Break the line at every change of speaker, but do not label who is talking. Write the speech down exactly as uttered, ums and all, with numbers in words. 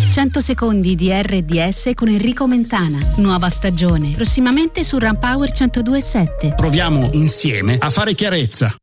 cento secondi di erre e di esse con Enrico Mentana. Nuova stagione. Prossimamente su Ram Power centodue e sette.
Proviamo insieme a fare chiarezza.